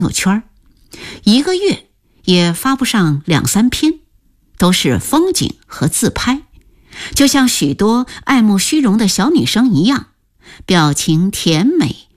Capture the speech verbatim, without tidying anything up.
友圈，一个月也发不上两三篇，都是风景和自拍，就像许多爱慕虚荣的小女生一样，表情甜美